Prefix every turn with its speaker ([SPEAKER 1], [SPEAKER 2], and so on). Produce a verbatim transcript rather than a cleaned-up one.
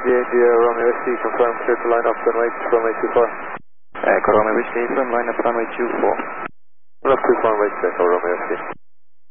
[SPEAKER 1] India, Romeo Whiskey, confirm clear to line up, runway, runway two four.
[SPEAKER 2] Echo Romeo Whiskey, firm line up runway two four.
[SPEAKER 1] Rough two four, runway two four, Romeo Whiskey.